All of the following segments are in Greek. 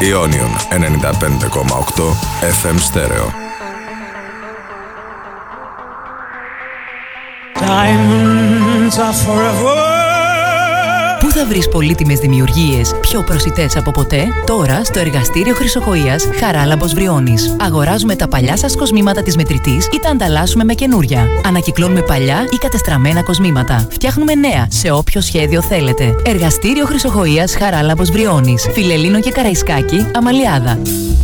Ionion 95,8 FM στέρεο. Diamonds are forever. Πού θα βρεις πολύτιμες δημιουργίες πιο προσιτές από ποτέ? Τώρα στο εργαστήριο Χρυσοχοΐας Χαράλαμπος Βριώνης. Αγοράζουμε τα παλιά σας κοσμήματα της μετρητής ή τα ανταλλάσσουμε με καινούρια. Ανακυκλώνουμε παλιά ή κατεστραμμένα κοσμήματα. Φτιάχνουμε νέα σε όποιο σχέδιο θέλετε. Εργαστήριο Χρυσοχοΐας Χαράλαμπος Βριώνης. Φιλελλήνο και Καραϊσκάκη, Αμαλιάδα.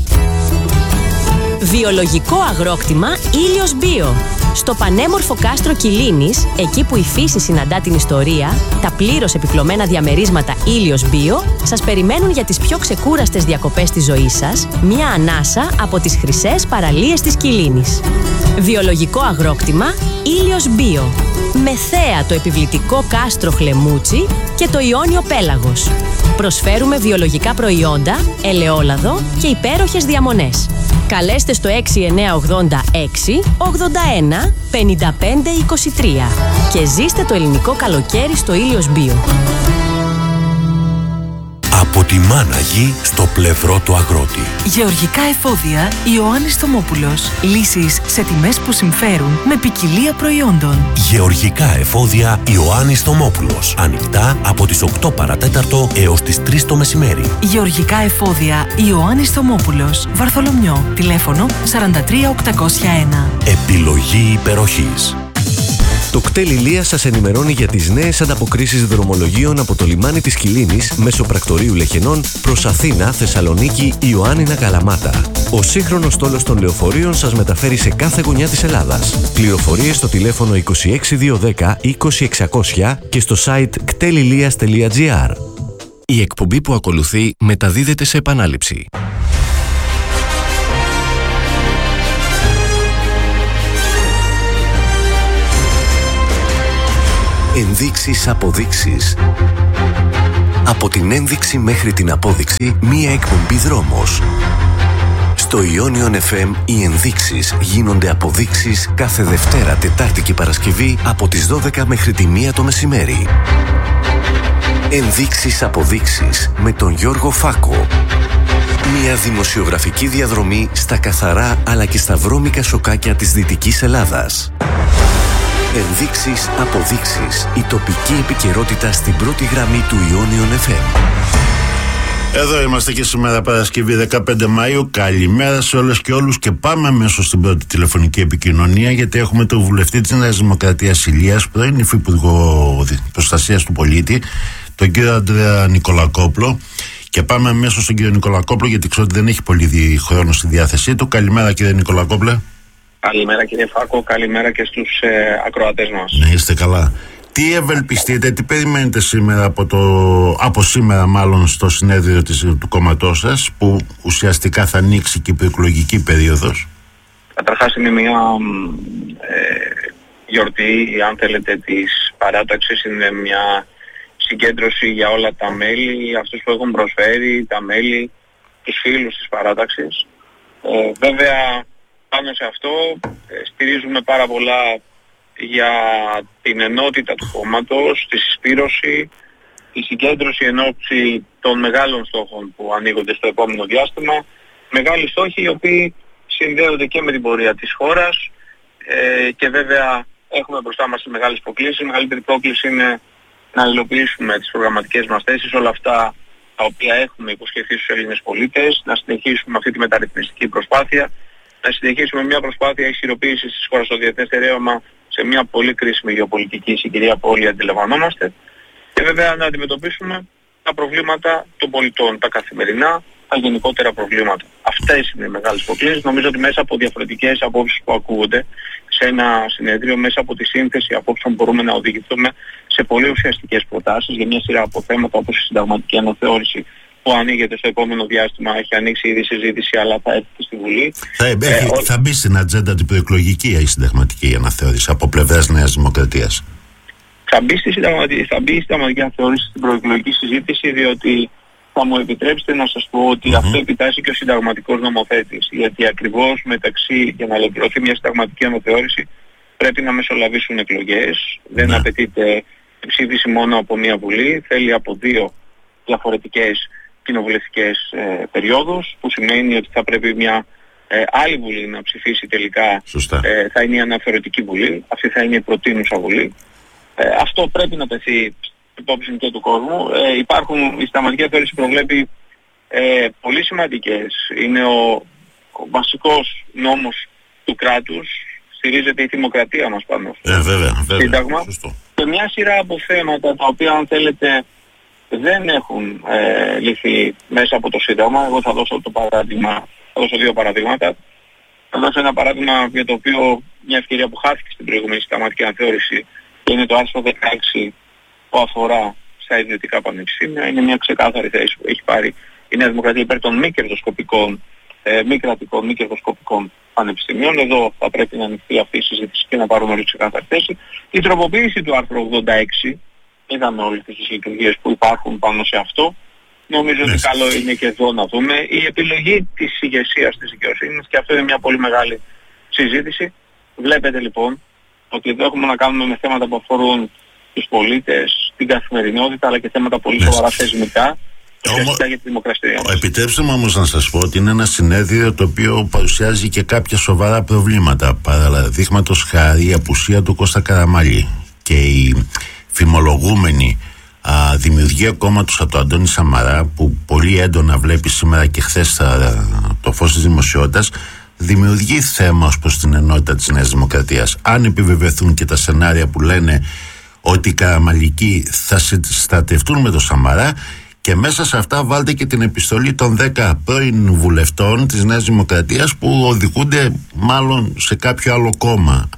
Βιολογικό αγρόκτημα Ήλιος Bio. Στο πανέμορφο κάστρο Κιλίνης, εκεί που η φύση συναντά την ιστορία, τα πλήρως επιπλωμένα διαμερίσματα Ήλιος Bio σας περιμένουν για τις πιο ξεκούραστες διακοπές της ζωής σας, μια ανάσα από τις χρυσές παραλίες της Κιλίνης. Βιολογικό αγρόκτημα Ήλιος Bio. Με θέα το επιβλητικό κάστρο Χλεμούτσι και το Ιόνιο Πέλαγος. Προσφέρουμε βιολογικά προϊόντα, ελαιόλαδο και υπέροχες διαμονές. Καλέστε στο 6986 81 55 23 και ζήστε το ελληνικό καλοκαίρι στο Ήλιος Bio. Από τη μάνα γη στο πλευρό του αγρότη. Γεωργικά εφόδια Ιωάννης Θωμόπουλος. Λύσεις σε τιμές που συμφέρουν με ποικιλία προϊόντων. Γεωργικά εφόδια Ιωάννης Θωμόπουλος. Ανοιχτά από τις 8 παρατέταρτο έως τις 3 το μεσημέρι. Γεωργικά εφόδια Ιωάννης Θωμόπουλος. Βαρθολομιό. Τηλέφωνο 43 801. Επιλογή υπεροχής. Το κτέλ Ηλίας σας ενημερώνει για τις νέες ανταποκρίσεις δρομολογίων από το λιμάνι της Κιλίνης μέσω πρακτορείου Λεχενών προς Αθήνα, Θεσσαλονίκη, Ιωάννινα, Καλαμάτα. Ο σύγχρονος στόλος των λεωφορείων σας μεταφέρει σε κάθε γωνιά της Ελλάδας. Πληροφορίες στο τηλέφωνο 26210 20600 και στο site ktelileas.gr. Η εκπομπή που ακολουθεί μεταδίδεται σε επανάληψη. Ενδείξεις, αποδείξεις. Από την ένδειξη μέχρι την απόδειξη, μία εκπομπή δρόμος. Στο Ionion FM οι ενδείξεις γίνονται αποδείξεις κάθε Δευτέρα, Τετάρτη και Παρασκευή από τις 12 μέχρι τη 1 το μεσημέρι. Ενδείξεις, αποδείξεις με τον Γιώργο Φάκο. Μια δημοσιογραφική διαδρομή στα καθαρά αλλά και στα βρώμικα σοκάκια της Δυτικής Ελλάδας. Ενδείξεις, αποδείξεις. Η τοπική επικαιρότητα στην πρώτη γραμμή του Ionion FM. Εδώ είμαστε και σήμερα Παρασκευή 15 Μαΐου. Καλημέρα σε όλες και όλους και πάμε αμέσως στην πρώτη τηλεφωνική επικοινωνία, γιατί έχουμε τον βουλευτή της Νέας Δημοκρατίας Ηλίας, πρώην υφυπουργό προστασίας του πολίτη, τον κύριο Ανδρέα Νικολακόπουλο. Και πάμε αμέσως στον κύριο Νικολακόπουλο, γιατί ξέρω ότι δεν έχει πολύ χρόνο στη διάθεσή του. Καλημέρα κύριε Νικολακόπουλε. Καλημέρα κύριε Φάκο, καλημέρα και στους ακροατές μας. Ναι, είστε καλά. Τι ευελπιστείτε, τι περιμένετε σήμερα από σήμερα μάλλον στο συνέδριο του κόμματός σας, που ουσιαστικά θα ανοίξει και η προεκλογική περίοδος? Καταρχάς είναι μια γιορτή, αν θέλετε, της παράταξης. Είναι μια συγκέντρωση για όλα τα μέλη, αυτούς που έχουν προσφέρει, τα μέλη, τους φίλους της παράταξης. Βέβαια πάνω σε αυτό στηρίζουμε πάρα πολλά για την ενότητα του κόμματος, τη συσπήρωση, τη συγκέντρωση εν ώψη των μεγάλων στόχων που ανοίγονται στο επόμενο διάστημα. Μεγάλοι στόχοι οι οποίοι συνδέονται και με την πορεία της χώρας και βέβαια έχουμε μπροστά μας μεγάλες προκλήσεις. Η μεγαλύτερη πρόκληση είναι να υλοποιήσουμε τις προγραμματικές μας θέσεις, όλα αυτά τα οποία έχουμε υποσχεθεί στους Έλληνες πολίτες, να συνεχίσουμε αυτή τη μεταρρυθμιστική προσπάθεια, να συνεχίσουμε μια προσπάθεια ισχυροποίησης της χώρας στο διεθνές στερέωμα σε μια πολύ κρίσιμη γεωπολιτική συγκυρία που όλοι αντιλαμβανόμαστε, και βέβαια να αντιμετωπίσουμε τα προβλήματα των πολιτών, τα καθημερινά, τα γενικότερα προβλήματα. Αυτές είναι οι μεγάλες προκλήσεις. Νομίζω ότι μέσα από διαφορετικές απόψεις που ακούγονται σε ένα συνέδριο, μέσα από τη σύνθεση απόψεων μπορούμε να οδηγηθούμε σε πολύ ουσιαστικές προτάσεις για μια σειρά από θέματα, όπως η συνταγματική αναθεώρηση που ανοίγεται στο επόμενο διάστημα. Έχει ανοίξει ήδη συζήτηση, αλλά θα έρθει στη Βουλή. Θα μπει στην ατζέντα την προεκλογική η συνταγματική αναθεώρηση από πλευράς Νέας Δημοκρατίας? Θα μπει η συνταγματική αναθεώρηση στην προεκλογική συζήτηση, διότι θα μου επιτρέψετε να σας πω ότι αυτό επιτάσσει και ο συνταγματικός νομοθέτης. Γιατί ακριβώς για να ολοκληρωθεί μια συνταγματική αναθεώρηση πρέπει να μεσολαβήσουν εκλογές. Δεν απαιτείται ψήφιση μόνο από μια Βουλή, θέλει από δύο διαφορετικές κοινοβουλευτικές περιόδους, που σημαίνει ότι θα πρέπει μια άλλη βουλή να ψηφίσει τελικά. Θα είναι η αναφερετική βουλή, αυτή θα είναι η προτείνουσα βουλή. Αυτό πρέπει να τεθεί υπόψη και του κόσμου. Η συνταγματική αναθεώρηση προβλέπει πολύ σημαντικές. Είναι ο βασικός νόμος του κράτους, στηρίζεται η δημοκρατία μας πάνω στο Σύνταγμα. Και μια σειρά από θέματα τα οποία, αν θέλετε, δεν έχουν λυθεί μέσα από το Σύνταγμα. Εγώ θα δώσω δύο παραδείγματα. Θα δώσω ένα παράδειγμα για το οποίο, μια ευκαιρία που χάθηκε στην προηγούμενη συνταγματική αναθεώρηση, και είναι το άρθρο 16 που αφορά στα ιδιωτικά πανεπιστήμια. Είναι μια ξεκάθαρη θέση που έχει πάρει η Νέα Δημοκρατία υπέρ των μη κερδοσκοπικών, μη κρατικών, μη κερδοσκοπικών πανεπιστημίων. Εδώ θα πρέπει να ανοιχτεί αυτή η συζήτηση και να πάρουμε όλη ξεκάθαρη θέση. Η τροποποίηση του άρθρου 86, είδαμε όλες τις λειτουργίες που υπάρχουν πάνω σε αυτό. Νομίζω ότι καλό είναι και εδώ να δούμε η επιλογή της ηγεσίας της δικαιοσύνης, και αυτό είναι μια πολύ μεγάλη συζήτηση. Βλέπετε λοιπόν ότι εδώ έχουμε να κάνουμε με θέματα που αφορούν τους πολίτες, την καθημερινότητα, αλλά και θέματα πολύ σοβαρά θεσμικά για τη δημοκρατία. Επιτρέψτε μου όμως να σας πω ότι είναι ένα συνέδριο το οποίο παρουσιάζει και κάποια σοβαρά προβλήματα. Παραδείγματος χάρη η απουσία του Κώστα Καραμαλή και η φημολογούμενη δημιουργία κόμματος από τον Αντώνη Σαμαρά, που πολύ έντονα βλέπει σήμερα και χθες το φως της δημοσιότητας, δημιουργεί θέμα ως προς την ενότητα της Νέας Δημοκρατίας. Αν επιβεβαιωθούν και τα σενάρια που λένε ότι οι Καραμαλικοί θα συστατευτούν με τον Σαμαρά, και μέσα σε αυτά βάλτε και την επιστολή των 10 πρώην βουλευτών της Νέας Δημοκρατίας που οδηγούνται μάλλον σε κάποιο άλλο κόμμα.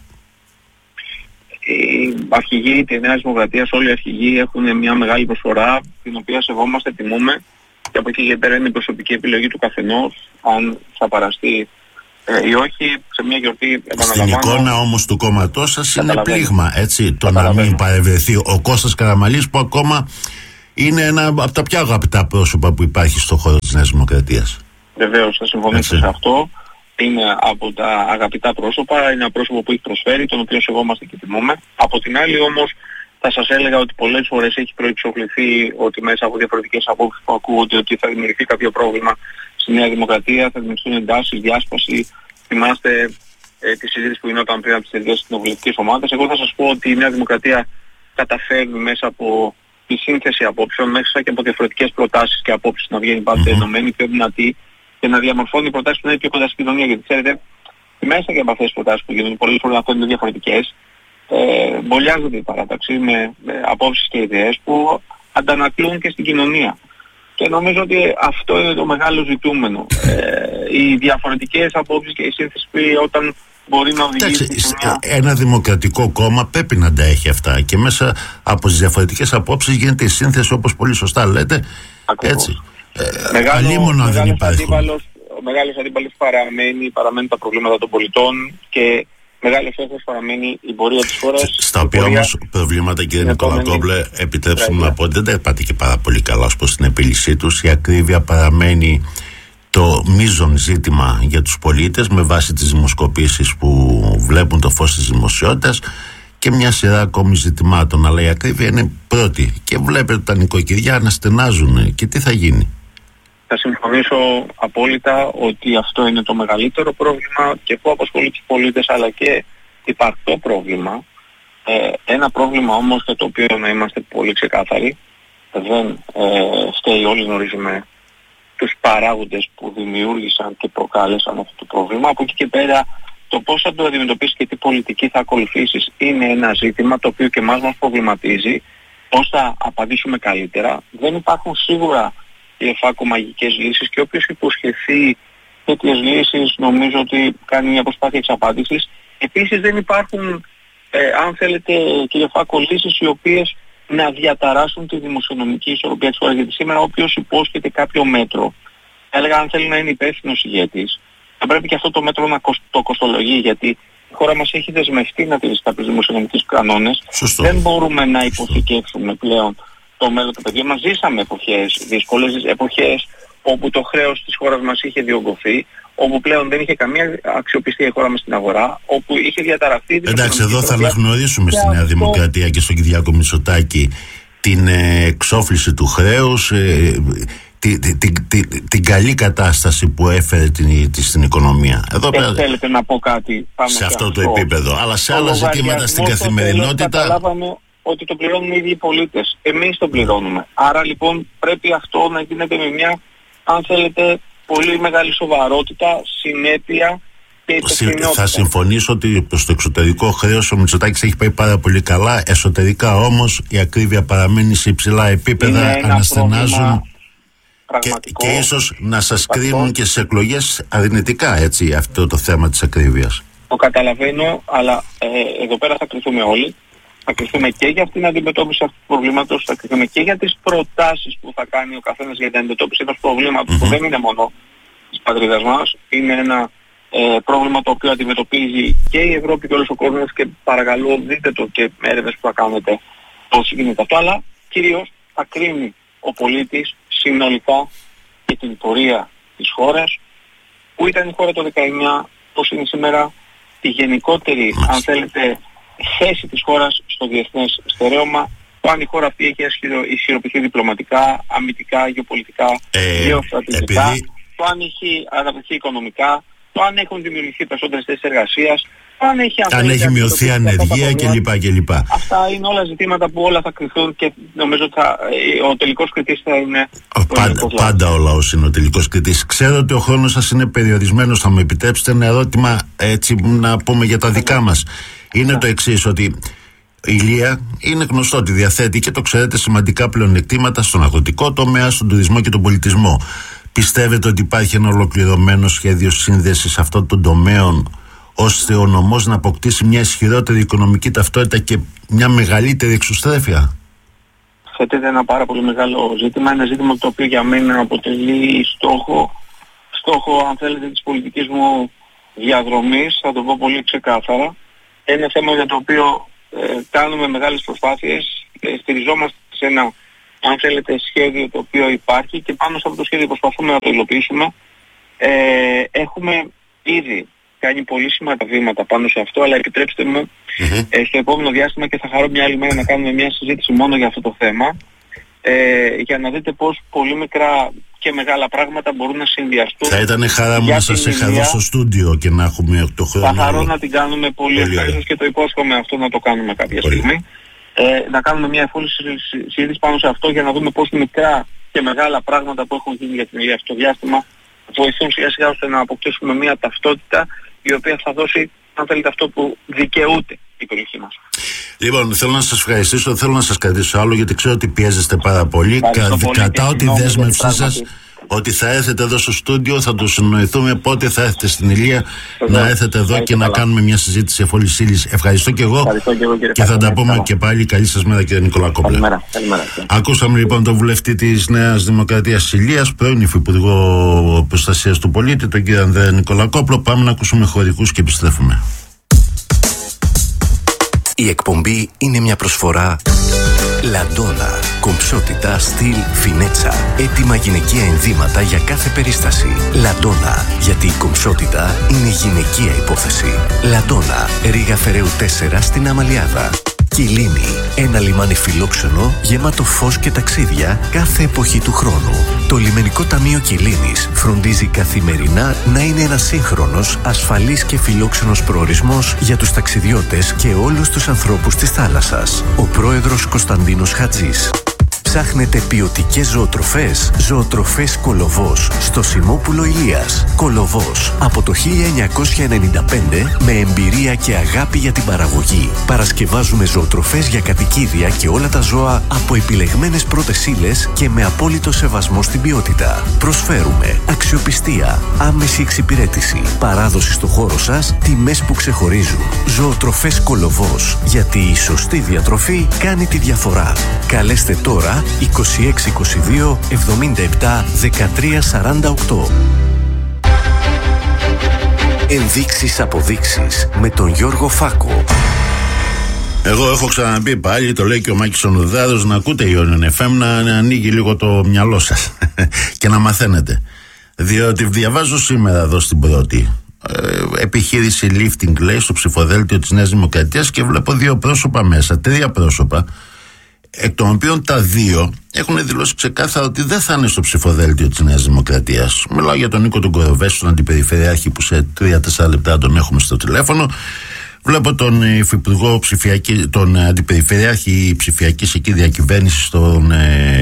Οι αρχηγοί της Νέας Δημοκρατίας, όλοι οι αρχηγοί έχουν μια μεγάλη προσφορά, την οποία σεβόμαστε, τιμούμε, και από εκεί και πέρα είναι η προσωπική επιλογή του καθενός αν θα παραστεί ή όχι σε μια γιορτή. Στην εικόνα όμως του κόμματός σας είναι πλήγμα, έτσι, το να μην παρευρεθεί ο Κώστας Καραμαλής, που ακόμα είναι ένα από τα πιο αγαπητά πρόσωπα που υπάρχει στον χώρο της Νέας Δημοκρατίας. Βεβαίως, θα συμφωνήσω σε αυτό. Είναι από τα αγαπητά πρόσωπα, είναι ένα πρόσωπο που έχει προσφέρει, τον οποίο σεβόμαστε και τιμούμε. Από την άλλη όμως θα σας έλεγα ότι πολλές φορές έχει προεξοφληθεί ότι μέσα από διαφορετικές απόψεις που ακούγονται ότι θα δημιουργηθεί κάποιο πρόβλημα στη Νέα Δημοκρατία, θα δημιουργηθούν εντάσεις, διάσπαση. Θυμάστε τη συζήτηση που γινόταν πριν από τις τελειώσεις της κοινοβουλευτικής ομάδας. Εγώ θα σας πω ότι η Νέα Δημοκρατία καταφέρνει μέσα από τη σύνθεση απόψεων, μέσα και από διαφορετικές προτάσεις και απόψεις να βγαίνει πάντα ενωμένη, πιο δυνατή, και να διαμορφώνει προτάσεις που είναι πιο κοντά στην κοινωνία. Γιατί ξέρετε, μέσα και από αυτές τις προτάσεις που γίνονται, πολλές φορές αυτό είναι διαφορετικές, μπολιάζονται η παράταξη με απόψεις και ιδέες που αντανακλούν και στην κοινωνία. Και νομίζω ότι αυτό είναι το μεγάλο ζητούμενο. Οι διαφορετικές απόψεις και η σύνθεση που όταν μπορεί να οδηγήσει ένα δημοκρατικό κόμμα πρέπει να τα έχει αυτά, και μέσα από τις διαφορετικές απόψεις γίνεται η σύνθεση, όπως πολύ σωστά λέτε. Έτσι. Αλίμονα δεν υπάρχει. Ο μεγάλος αντίπαλος παραμένουν τα προβλήματα των πολιτών, και μεγάλος στόχος παραμένει η πορεία της χώρας. Στα οποία όμως προβλήματα, κύριε Νικολακόπουλε, επιτρέψτε μου να πω, δεν τα είπατε και πάρα πολύ καλά ως προς την επίλυσή τους. Η ακρίβεια παραμένει το μείζον ζήτημα για τους πολίτες, με βάση τις δημοσκοπήσεις που βλέπουν το φως της δημοσιότητας, και μια σειρά ακόμη ζητημάτων. Αλλά η ακρίβεια είναι πρώτη, και βλέπετε τα νοικοκυριά να στενάζουν. Και τι θα γίνει? Θα συμφωνήσω απόλυτα ότι αυτό είναι το μεγαλύτερο πρόβλημα, και που απασχολεί τους πολίτες, αλλά και υπαρκτό πρόβλημα. Ένα πρόβλημα όμως για το οποίο, να είμαστε πολύ ξεκάθαροι, δεν φταίει, όλοι γνωρίζουμε τους παράγοντες που δημιούργησαν και προκάλεσαν αυτό το πρόβλημα. Από εκεί και πέρα το πώς θα το αντιμετωπίσεις και τι πολιτική θα ακολουθήσεις είναι ένα ζήτημα το οποίο και εμάς μας προβληματίζει. Πώς θα απαντήσουμε καλύτερα? Δεν υπάρχουν σίγουρα μαγικές λύσεις, και όποιος υποσχεθεί τέτοιες λύσεις νομίζω ότι κάνει μια προσπάθεια εξαπάντησης. Επίσης δεν υπάρχουν, αν θέλετε κύριε Φάκο, λύσεις οι οποίες να διαταράσσουν τη δημοσιονομική ισορροπία της χώρας. Γιατί σήμερα όποιος υπόσχεται κάποιο μέτρο, έλεγα, αν θέλει να είναι υπεύθυνος ηγέτης, θα πρέπει και αυτό το μέτρο να το κοστολογεί, γιατί η χώρα μας έχει δεσμευτεί να τηρήσει κάποιους δημοσιονομικούς κανόνες. Δεν μπορούμε να υποθηκεύσουμε πλέον το μέλλον του παιδιού μας. Ζήσαμε εποχές, δύσκολες εποχές, όπου το χρέος της χώρας μας είχε διωγγωθεί, όπου πλέον δεν είχε καμία αξιοπιστία η χώρα μας στην αγορά, όπου είχε διαταραχθεί. Εντάξει, εδώ θα αναγνωρίσουμε στη Νέα Δημοκρατία και στον Κυριάκο Μητσοτάκη την εξόφληση του χρέους, την καλή κατάσταση που έφερε στην οικονομία. Εδώ πέρα, θέλετε να πω κάτι πάνω σε αυτό το επίπεδο, αλλά σε άλλα ζητήματα στην καθημερινότητα καταλάβαμε ότι το πληρώνουν οι ίδιοι οι πολίτες. Εμείς το πληρώνουμε. Άρα λοιπόν πρέπει αυτό να γίνεται με μια, αν θέλετε, πολύ μεγάλη σοβαρότητα, συνέπεια και υπευθυνότητα. Θα συμφωνήσω ότι προς το εξωτερικό χρέος ο Μητσοτάκης έχει πάει πάρα πολύ καλά. Εσωτερικά όμως η ακρίβεια παραμένει σε υψηλά επίπεδα, αναστενάζουν και ίσως να σας κρίνουν και στις εκλογές αρνητικά, έτσι, αυτό το θέμα της ακρίβειας. Το καταλαβαίνω, αλλά εδώ πέρα θα κρυθούμε όλοι. Θα κρυθούμε και για αυτήν την αντιμετώπιση αυτού του προβλήματος, θα κρυθούμε και για τις προτάσεις που θα κάνει ο καθένας για την αντιμετώπιση ενός προβλήματος που δεν είναι μόνο της πατρίδας μας. Είναι ένα πρόβλημα το οποίο αντιμετωπίζει και η Ευρώπη και όλος ο κόσμος, και παρακαλώ δείτε το και με έρευνες που θα κάνετε πώς γίνεται αυτό, αλλά κυρίως θα κρίνει ο πολίτης συνολικά και την πορεία της χώρας, που ήταν η χώρα το 19, πώς είναι σήμερα, τη γενικότερη, αν θέλετε, θέση της χώρας στο διεθνές στερέωμα, το αν η χώρα αυτή έχει ισχυροποιηθεί διπλωματικά, αμυντικά, γεωπολιτικά, γεωστρατηγικά, το αν έχει αναπτυχθεί οικονομικά, το αν έχουν δημιουργηθεί περισσότερες θέσεις εργασίας, αν έχει μειωθεί ανεργία κλπ. Αυτά είναι όλα ζητήματα που όλα θα κρυθούν και νομίζω ότι ο τελικός κριτής θα είναι πάντα ο λαός είναι ο τελικός κριτής. Ξέρω ότι ο χρόνος σας είναι περιορισμένος, θα μου επιτρέψετε ένα ερώτημα έτσι να πούμε για τα δικά μας. Είναι το εξής, ότι η Ηλία είναι γνωστό ότι διαθέτει, και το ξέρετε, σημαντικά πλεονεκτήματα στον αγροτικό τομέα, στον τουρισμό και τον πολιτισμό. Πιστεύετε ότι υπάρχει ένα ολοκληρωμένο σχέδιο σύνδεσης αυτών των τομέων, ώστε ο νομός να αποκτήσει μια ισχυρότερη οικονομική ταυτότητα και μια μεγαλύτερη εξωστρέφεια? Θέτεται ένα πάρα πολύ μεγάλο ζήτημα, ένα ζήτημα το οποίο για μένα αποτελεί στόχο αν θέλετε της πολιτικής μου διαδρομής, θα το πω πολύ ξεκάθαρα. Ένα θέμα για το οποίο κάνουμε μεγάλες προσπάθειες, στηριζόμαστε σε ένα, αν θέλετε, σχέδιο το οποίο υπάρχει, και πάνω σε αυτό το σχέδιο προσπαθούμε να το υλοποιήσουμε. Έχουμε ήδη κάνει πολύ σημαντικά βήματα πάνω σε αυτό, αλλά επιτρέψτε μου στο επόμενο διάστημα, και θα χαρώ μια άλλη μέρα να κάνουμε μια συζήτηση μόνο για αυτό το θέμα, για να δείτε πως πολύ μικρά και μεγάλα πράγματα μπορούν να συνδυαστούν. Θα ήταν χαρά μου να σας είχα εδώ στο στούντιο και να έχουμε το χρόνο. Θα χαρώ να την κάνουμε πολύ ευχαριστώς και το υπόσχομαι αυτό να το κάνουμε κάποια στιγμή. Να κάνουμε μια εφόλη συζήτηση πάνω σε αυτό, για να δούμε πως μικρά και μεγάλα πράγματα που έχουν γίνει για την Ηλία αυτό το διάστημα βοηθούν σιγά σιγά ώστε να αποκτήσουμε μια ταυτότητα η οποία θα δώσει, αν θέλετε, αυτό που δικαιούται η περιοχή μας. Λοιπόν, θέλω να σας ευχαριστήσω, θέλω να σας κρατήσω άλλο, γιατί ξέρω ότι πιέζεστε πάρα πολύ. Κρατάω τη δέσμευσή σας ότι θα έρθετε εδώ στο στούντιο, θα το συνοηθούμε πότε θα έρθετε στην Ηλία, να έρθετε εδώ και να κάνουμε μια συζήτηση εφόλης ύλης. Ευχαριστώ και εγώ, και θα τα πούμε και πάλι. Καλή σας μέρα, κύριε Νικολακόπουλε. Ακούσαμε λοιπόν τον βουλευτή της Νέας Δημοκρατίας Ηλίας, πρώην Υφυπουργό Προστασίας του Πολίτη, τον κύριο Ανδρέα Νικολακόπουλο. Πάμε να ακούσουμε χωρικούς και επιστρέφουμε. Η εκπομπή είναι μια προσφορά Λαντόνα. Κομψότητα, στυλ, φινέτσα. Έτοιμα γυναικεία ενδύματα για κάθε περίσταση. Λαντόνα. Γιατί η κομψότητα είναι γυναικεία υπόθεση. Λαντόνα. Ρήγα Φεραίου 4 στην Αμαλιάδα. Κιλίνη. Ένα λιμάνι φιλόξενο γεμάτο φως και ταξίδια κάθε εποχή του χρόνου. Το Λιμενικό Ταμείο Κιλίνης φροντίζει καθημερινά να είναι ένας σύγχρονος, ασφαλής και φιλόξενος προορισμός για τους ταξιδιώτες και όλους τους ανθρώπους της θάλασσας. Ο πρόεδρος Κωνσταντίνος Χατζής. Ψάχνετε ποιοτικές ζωοτροφές? Ζωοτροφές Κολοβός, στο Σιμόπουλο Ηλίας. Κολοβός, από το 1995, με εμπειρία και αγάπη για την παραγωγή. Παρασκευάζουμε ζωοτροφές για κατοικίδια και όλα τα ζώα από επιλεγμένες πρώτες ύλες και με απόλυτο σεβασμό στην ποιότητα. Προσφέρουμε αξιοπιστία, άμεση εξυπηρέτηση, παράδοση στο χώρο σας, τιμές που ξεχωρίζουν. Ζωοτροφές Κολοβός, γιατί η σωστή διατροφή κάνει τη διαφορά. Καλέστε τώρα 2622 77 13 48. Ενδείξεις αποδείξεις με τον Γιώργο Φάκο. Εγώ έχω ξαναπεί πάλι, το λέει και ο Μάκης ο Νουδάρος, να ακούτε Ionion FM, να ανοίγει λίγο το μυαλό σας και να μαθαίνετε. Διότι διαβάζω σήμερα εδώ στην πρώτη επιχείρηση lifting, λέει, στο ψηφοδέλτιο της Νέας Δημοκρατίας, και βλέπω δύο πρόσωπα μέσα, τρία πρόσωπα. εκ των οποίων τα δύο έχουν δηλώσει ξεκάθαρα ότι δεν θα είναι στο ψηφοδέλτιο της Νέας Δημοκρατίας. Μιλάω για τον Νίκο τον Κοροβέση, τον Αντιπεριφερειάρχη, που σε 3-4 λεπτά τον έχουμε στο τηλέφωνο. Βλέπω τον Υφυπουργό τον Αντιπεριφερειάρχη ψηφιακής εκεί διακυβέρνησης, τον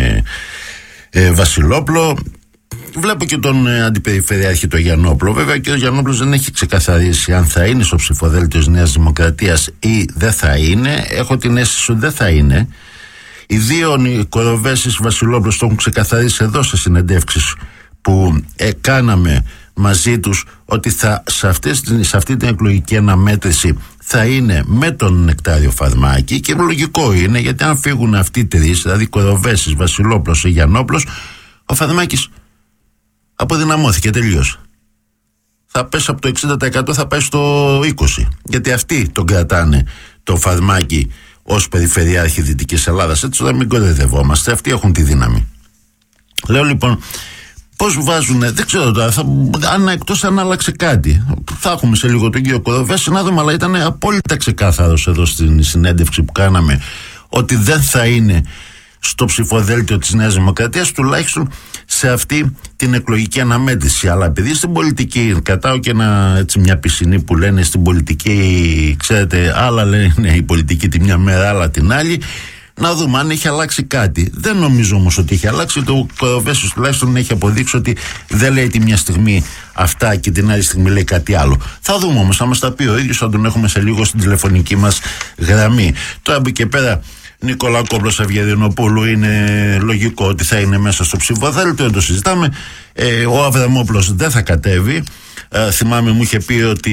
Βασιλόπλο. Βλέπω και τον Αντιπεριφερειάρχη τον Γιαννόπλο. Βέβαια και ο Γιαννόπλος δεν έχει ξεκαθαρίσει αν θα είναι στο ψηφοδέλτιο της Νέας Δημοκρατίας ή δεν θα είναι. Έχω την αίσθηση ότι δεν θα είναι. Οι δύο Κοροβέσης, Βασιλόπλος, το έχουν ξεκαθαρίσει εδώ σε συνεντεύξεις που κάναμε μαζί τους, ότι σε αυτή την εκλογική αναμέτρηση θα είναι με τον Νεκτάριο Φαρμάκη, και λογικό είναι, γιατί αν φύγουν αυτοί οι τρεις, δηλαδή Κοροβέσης, Βασιλόπλος και Γιαννόπλος, ο Φαρμάκης αποδυναμώθηκε τελείως. Θα πέσει από το 60%, θα πάει στο 20%, γιατί αυτοί τον κρατάνε το Φαρμάκη ως Περιφερειάρχη Δυτικής Ελλάδας. Έτσι δεν μην κοροϊδευόμαστε, αυτοί έχουν τη δύναμη. Λέω λοιπόν, πώς βάζουνε, δεν ξέρω τώρα, αν εκτός αν άλλαξε κάτι. Θα έχουμε σε λίγο τον κύριο Κοροβέση να δούμε, αλλά ήταν απόλυτα ξεκάθαρος εδώ στην συνέντευξη που κάναμε ότι δεν θα είναι στο ψηφοδέλτιο της Νέας Δημοκρατίας, τουλάχιστον σε αυτή την εκλογική αναμέτρηση. Αλλά επειδή στην πολιτική, κρατάω και μια πισινή που λένε στην πολιτική, ξέρετε, άλλα λένε η πολιτική τη μια μέρα, άλλα την άλλη, να δούμε αν έχει αλλάξει κάτι. Δεν νομίζω όμως ότι έχει αλλάξει. Το Κοροβέσης τουλάχιστον έχει αποδείξει ότι δεν λέει τη μια στιγμή αυτά και την άλλη στιγμή λέει κάτι άλλο. Θα δούμε όμως, θα μας τα πει ο ίδιος, θα τον έχουμε σε λίγο στην τηλεφωνική μας γραμμή. Τώρα από και πέρα, Νικολακόπουλος, Αυγερινοπούλου, είναι λογικό ότι θα είναι μέσα στο ψηφοδέλτιο, δεν το συζητάμε. Ο Αβραμόπουλος δεν θα κατέβει. Θυμάμαι μου είχε πει ότι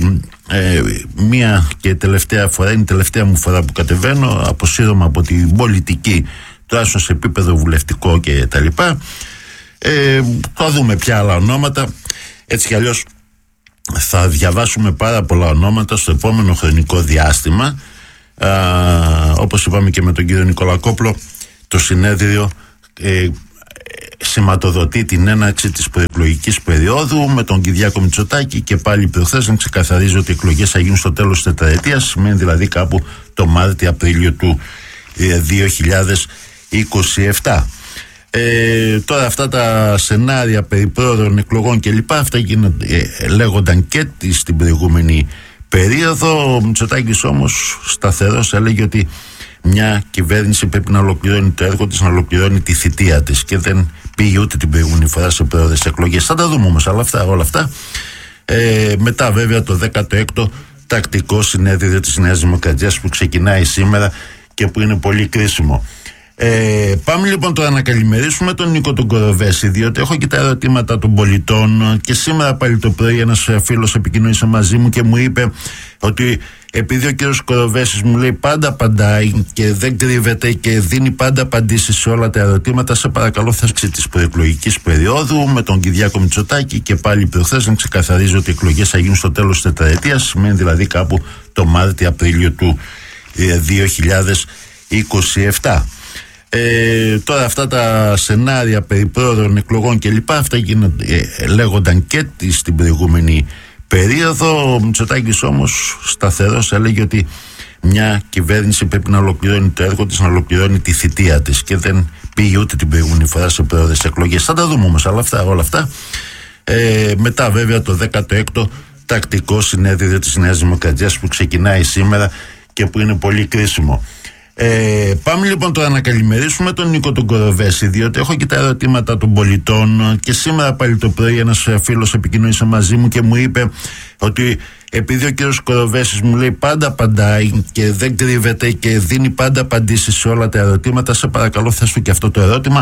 μία και τελευταία φορά, είναι η τελευταία μου φορά που κατεβαίνω, αποσύρωμα από την πολιτική, τουλάχιστον σε επίπεδο βουλευτικό και τα λοιπά. Θα δούμε ποια άλλα ονόματα. Έτσι κι αλλιώς θα διαβάσουμε πάρα πολλά ονόματα στο επόμενο χρονικό διάστημα. Όπως είπαμε και με τον κύριο Νικολακόπουλο, το συνέδριο σηματοδοτεί την έναρξη της προεκλογικής περίοδου με τον Κυριάκο Μητσοτάκη, και πάλι προχθές να ξεκαθαρίζει ότι οι εκλογές θα γίνουν στο τέλος της τετραετίας, σημαίνει δηλαδή κάπου το Μάρτιο-Απρίλιο του 2027. Τώρα αυτά τα σενάρια περί πρόωρων εκλογών και λοιπά, αυτά λέγονταν και στην προηγούμενη περίοδο. Ο Μητσοτάκης όμως σταθερός έλεγε ότι μια κυβέρνηση πρέπει να ολοκληρώνει το έργο της, να ολοκληρώνει τη θητεία της, και δεν πήγε ούτε την προηγούμενη φορά σε πρόορες εκλογές. Θα τα δούμε όμως όλα αυτά. Μετά βέβαια το 16ο τακτικό συνέδριο της Νέας Δημοκρατίας που ξεκινάει σήμερα και που είναι πολύ κρίσιμο. Πάμε λοιπόν τώρα να καλημερίσουμε τον Νίκο τον Κοροβέση, διότι έχω και τα ερωτήματα των πολιτών, και σήμερα πάλι το πρωί ένας φίλος επικοινωνήσε μαζί μου και μου είπε ότι επειδή ο κύριος Κοροβέσης μου λέει πάντα απαντάει και δεν κρύβεται και δίνει πάντα απαντήσεις σε όλα τα ερωτήματα, σε παρακαλώ θα έρθει της προεκλογικής περίοδου με τον Κυριάκο Μητσοτάκη, και πάλι προχθές να ξεκαθαρίζει ότι οι εκλογές θα γίνουν στο τέλος της τετραετίας, σημαίνει δηλαδή κάπου το Μάρτιο-Απρίλιο του 2027. Τώρα αυτά τα σενάρια περί πρόωρων εκλογών και λοιπά, αυτά λέγονταν και στην προηγούμενη περίοδο. Ο Μητσοτάκης όμως σταθερός έλεγε ότι μια κυβέρνηση πρέπει να ολοκληρώνει το έργο της, να ολοκληρώνει τη θητεία της, και δεν πήγε ούτε την προηγούμενη φορά σε πρόωρες εκλογές. Θα τα δούμε όμως όλα αυτά. Μετά βέβαια το 16ο τακτικό συνέδριο της Νέας Δημοκρατίας που ξεκινάει σήμερα και που είναι πολύ κρίσιμο. Πάμε λοιπόν τώρα να καλημερίσουμε τον Νίκο τον Κοροβέση, διότι έχω και τα ερωτήματα των πολιτών, και σήμερα πάλι το πρωί ένας φίλος επικοινωνήσε μαζί μου και μου είπε ότι επειδή ο κύριος Κοροβέσης μου λέει πάντα απαντάει και δεν κρύβεται και δίνει πάντα απαντήσεις σε όλα τα ερωτήματα, σε παρακαλώ θες του και αυτό το ερώτημα.